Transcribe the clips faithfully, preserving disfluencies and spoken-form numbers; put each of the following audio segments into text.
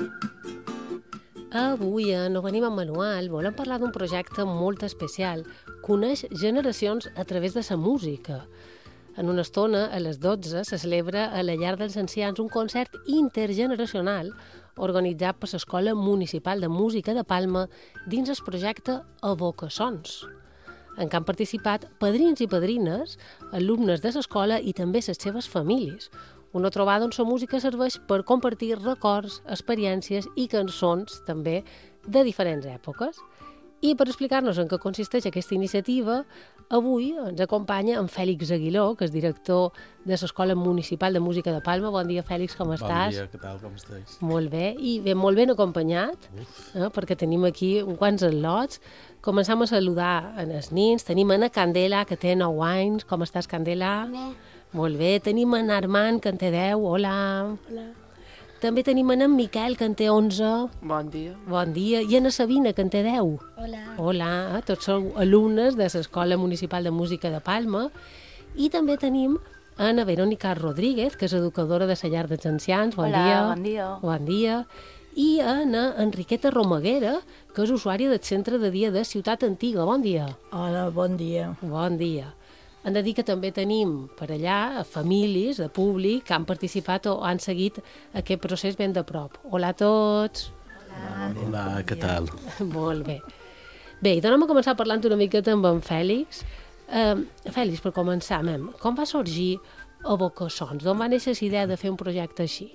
Avui, en No venim amb manual, volem parlar d'un projecte molt especial. Coneix generacions a través de la música. En una estona, a les dotze, se celebra a la Llar dels Ancians un concert intergeneracional organitzat per l'Escola Municipal de Música de Palma dins el projecte Evocassons, en què han participat padrins i padrines, alumnes de l'escola i també les seves famílies. Una trobada on la música serveix per compartir records, experiències i cançons, també, de diferents èpoques. I per explicar-nos en què consisteix aquesta iniciativa, avui ens acompanya en Fèlix Aguiló, que és director de l'Escola Municipal de Música de Palma. Bon dia, Fèlix, com estàs? Bon dia, què tal, com estàs? Molt bé, i ben molt ben acompanyat, eh, perquè tenim aquí uns quants al·lots. Començam a saludar en els nins. Tenim Ana Candela, que té nou anys. Com estàs, Candela? Bé. Molt bé. Tenim en Armand, que en té deu. Hola. Hola. També tenim en Miquel, que en té onze. Bon dia. Bon dia. I en Sabina, que en té deu. Hola. Hola. Eh? Tots sou alumnes de l'Escola Municipal de Música de Palma. I també tenim Ana Verónica Rodríguez, que és educadora de la Llar dels Ancians. Bon Hola, dia. bon dia. Bon dia. I Ana Enriqueta Romaguera, que és usuària del Centre de Dia de Ciutat Antiga. Bon dia. Hola, bon dia. Bon dia. Hem de dir que també tenim per allà famílies de públic que han participat o han seguit aquest procés ben de prop. Hola a tots. Hola, Hola què tal? Molt bé. Bé, i tornem a començar parlant una miqueta amb en Fèlix. Uh, Fèlix, per començar, mem, com va sorgir Evocassons? D'on va néixer la idea de fer un projecte així?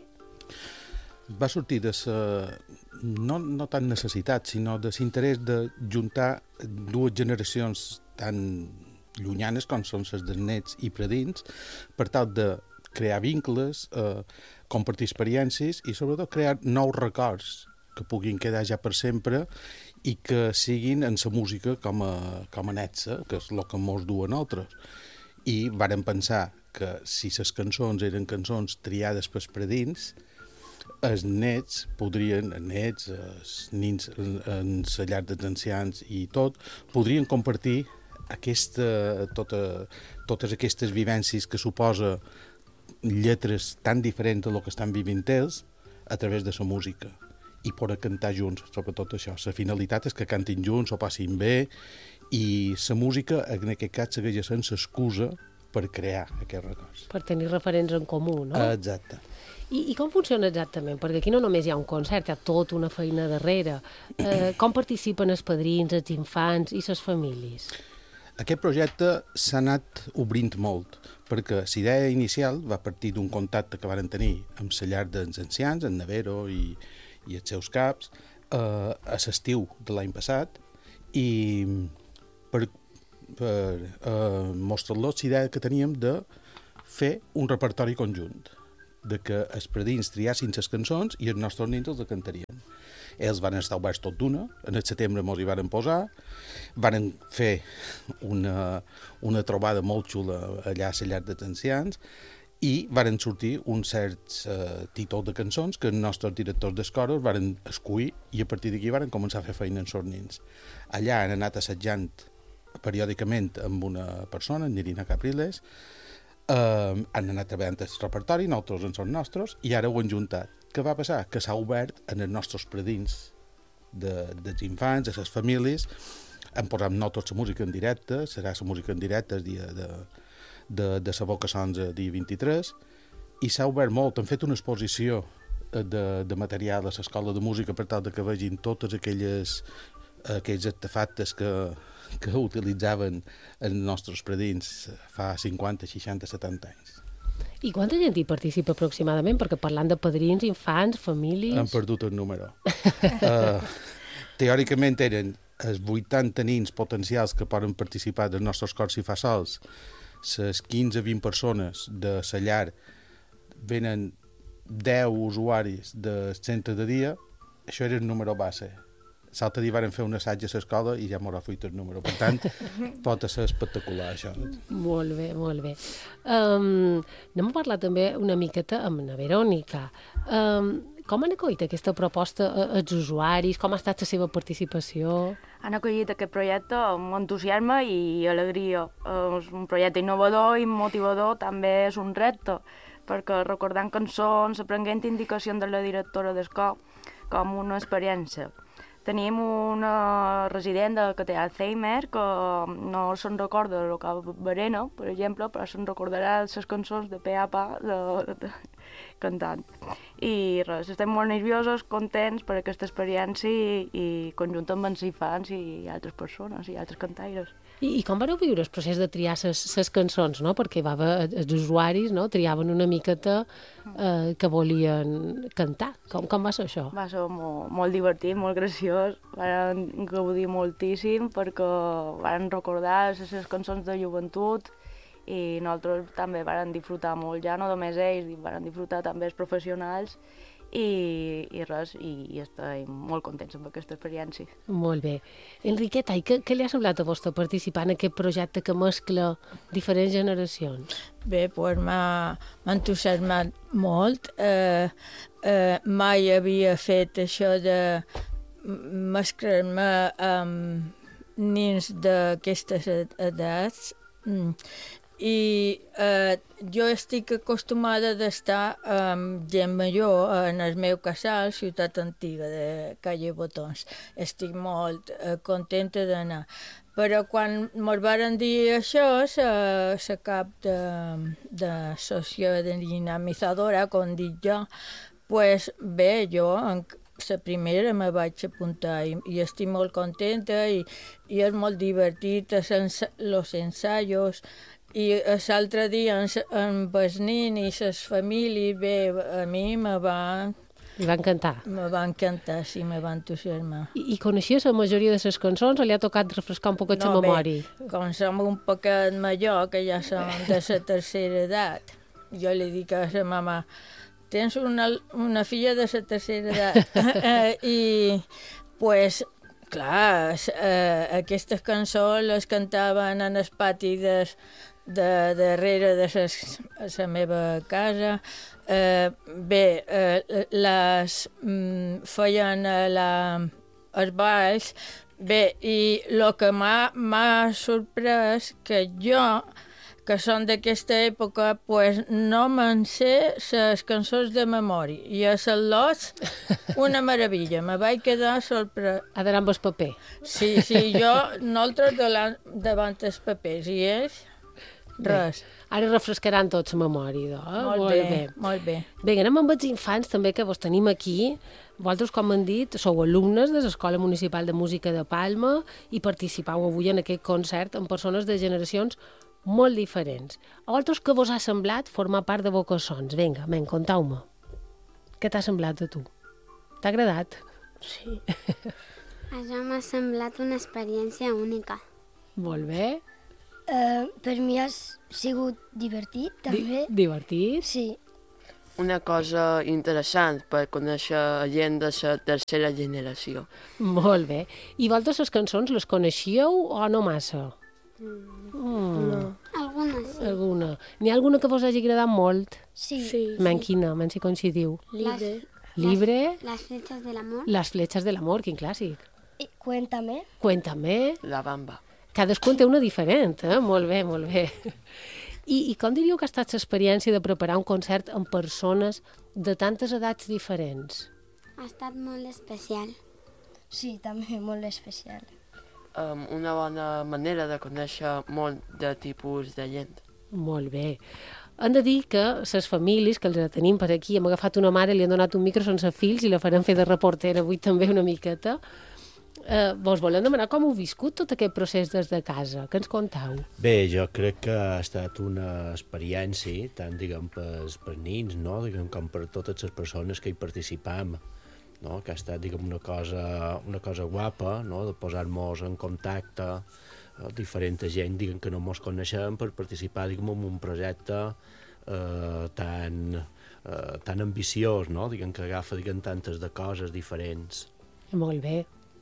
Va sortir de sa, no, no tant necessitat, sinó de l'interès de juntar dues generacions tan llunyanes com són les dels nets i predins, per tal de crear vincles, eh, compartir experiències i sobretot crear nous records que puguin quedar ja per sempre i que siguin en la música com a, com a netsa, que és el que mos du a nosaltres. I vàrem pensar que si les cançons eren cançons triades pels predins, els nets podrien, els nets, els nins en, en la llar dels ancians i tot, podrien compartir aquesta, tota, totes aquestes vivències que suposa lletres tan diferents del que estan vivint ells a través de la música i poder cantar junts, sobretot això. La finalitat és que cantin junts, ho passin bé i la música en aquest cas segueix sent l'excusa per crear aquests records. Per tenir referents en comú, no? Exacte. I, I com funciona exactament? Perquè aquí no només hi ha un concert, hi ha tota una feina darrere. Eh, com participen els padrins, els infants i les famílies? Aquest projecte s'ha anat obrint molt, perquè la idea inicial va partir d'un contacte que varen tenir amb la llar dels ancians, en Navero i, i els seus caps, eh, a l'estiu de l'any passat, i per, per eh, mostrar-los la idea que teníem de fer un repertori conjunt, de que els predins triassin les cançons i els nostres nins els cantarien. Ells van estar oberts tot d'una, en el setembre mos hi varen posar, varen fer una, una trobada molt xula allà a la llar dels ancians i varen sortir un cert uh, títol de cançons que els nostres directors d'escoles varen escollir i a partir d'aquí varen començar a fer feina amb els nins. Allà han anat assajant periòdicament amb una persona, en Irina Capriles, uh, han anat treballant el repertori, nosaltres en són nostres, i ara ho han juntat. Què va passar? Que s'ha obert en els nostres predins de, dels infants, de les famílies. Hem posat nosaltres la música en directe, serà la música en directe el dia de, de, de la Evocassons el dia vint-i-tres, i s'ha obert molt. Hem fet una exposició de, de material a l'escola de música per tal de que vegin totes aquelles, aquells artefactes que, que utilitzaven els nostres predins fa cinquanta, seixanta, setanta anys. I quanta gent hi participa aproximadament? Perquè parlant de padrins, infants, famílies... Hem perdut el número. uh, teòricament eren els vuitanta nins potencials que poden participar dels nostres cors i fa sols. Les quinze a vint persones de la llar venen deu usuaris del centre de dia. Això era el número base. L'altre dia varen fer un assaig a l'escola i ja m'haurà fuit el número. Per tant, pot ser espectacular, això. Molt bé, molt bé. Um, anem a parlar també una miqueta amb la Verònica. Um, com han acollit aquesta proposta els usuaris? Com ha estat la seva participació? Han acollit aquest projecte amb entusiasme i alegria. És un projecte innovador i motivador, també és un repte, perquè recordant cançons, aprenent indicacions de la directora d'escola, com una experiència. Tenim una resident que té Alzheimer que no se'n recorda el que Verena, per exemple, però se'n recordarà les cançons de pe a pa de, de, cantant. I res, estem molt nerviosos, contents per aquesta experiència i, i conjunt amb els infants i altres persones i altres cantaires. I, I com vareu viure el procés de triar les cançons, no? Perquè va haver, els usuaris no? triaven una miqueta eh, que volien cantar. Com, com va ser això? Va ser molt, molt divertit, molt graciós. Vam gaudir moltíssim perquè vam recordar les cançons de joventut i nosaltres també vam disfrutar molt, ja no només ells, vam disfrutar també els professionals i, i res, i, i estem molt contents amb aquesta experiència. Molt bé. Enriqueta, i què, què li ha semblat a vostè participar en aquest projecte que mescla diferents generacions? Bé, doncs m'ha entusiasmat molt. Eh, eh, mai havia fet això de mesclar-me amb nens d'aquestes edats. Mm. I eh, jo estic acostumada d'estar amb gent major en el meu casal, Ciutat Antiga, de Calle Botons. Estic molt eh, contenta d'anar. Però quan mos varen dir això, la cap de, de sociodinamitzadora, com dic jo, pues bé, jo en la primera me vaig apuntar i, i estic molt contenta i, i és molt divertit els ensaios. I l'altre dia amb els nens i les famílies, bé, a mi me va... Li va encantar? Me va encantar, sí, me va entusiasmar. I, i coneixia la majoria de les cançons o li ha tocat refrescar un poquet la no, memòria? Bé, com som un poquet major, que ja som de la tercera edat, jo li dic a la mama, tens una, una filla de la tercera edat. I, pues, clar, eh, aquestes cançons les cantaven en el pati de, de darrere de ses, la meva casa. Eh, bé, eh, les mm, feien a la, els balls. Bé, i el que m'ha sorprès que jo, que són d'aquesta època, pues, no me'n sé les cançons de memòria. I a les lots, una meravella. Me vaig quedar sorprès. Ha d'anar amb el paper. Sí, sí, jo, nosaltres davant els papers, i ells, res. Bé. Ara refrescaran tots la memòria, eh? Molt, molt bé, bé, molt bé. Bé, anem amb els infants també, que vos tenim aquí. Vosaltres, com han dit, sou alumnes de l'Escola Municipal de Música de Palma i participau avui en aquest concert amb persones de generacions molt diferents. A vosaltres què vos ha semblat formar part de Bocassons? Vinga, men, contau-me. Què t'ha semblat a tu? T'ha agradat? Sí. Això m'ha semblat una experiència única. Molt bé. Uh, per mi ha sigut divertit, també. Di divertit? Sí. Una cosa interessant per conèixer gent de la tercera generació. Molt bé. I vosaltres les cançons les coneixíeu o no massa? Mm. Mm. No. Alguna, sí. Alguna. N'hi ha alguna que vos hagi agradat molt? Sí. sí. Men quina? Men si coincidiu? Libre. Libre? Las flechas del amor. Las flechas del amor, quin clàssic. I, cuéntame. Cuéntame. La bamba. Cadascun té una diferent, eh? Molt bé, molt bé. I, I com diríeu que ha estat l'experiència de preparar un concert amb persones de tantes edats diferents? Ha estat molt especial. Sí, també molt especial. Um, una bona manera de conèixer molt de tipus de gent. Molt bé. Hem de dir que les famílies, que els tenim per aquí, hem agafat una mare, li han donat un micro sense fils i la farem fer de reportera avui també una miqueta. Eh, vos volem demanar com heu viscut tot aquest procés des de casa? Què ens contau? Bé, jo crec que ha estat una experiència, tant diguem pels, pels nins, no? Diguem, com per totes les persones que hi participam, no? Que ha estat diguem, una, cosa, una cosa guapa, no? De posar-nos en contacte amb diferent gent diguem, que no ens coneixem per participar diguem, en un projecte eh, tan, eh, tan ambiciós, no? Diguem, que agafa diguem, tantes de coses diferents. Molt bé.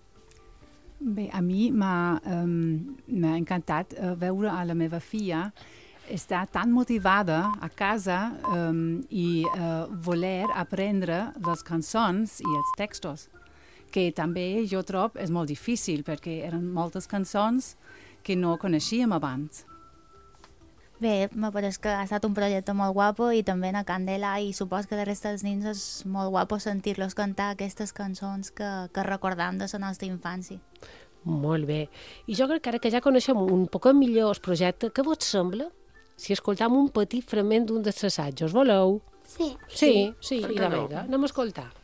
Bé, a mi m'ha um, encantat uh, veure a la meva filla estar tan motivada a casa um, i uh, voler aprendre les cançons i els textos, que també jo trobo és molt difícil perquè eren moltes cançons que no coneixíem abans. Bé, me pareix que ha estat un projecte molt guapo i també a Candela i supos que de resta dels nins és molt guapo sentir-los cantar aquestes cançons que, que recordam de la nostra infància. Molt bé. I jo crec que ara que ja coneixem un poc millor el projecte, què vos sembla si escoltam un petit fragment d'un dels assajos? Voleu? Sí. Sí, sí, Per i què de no? vinga, anem a escoltar.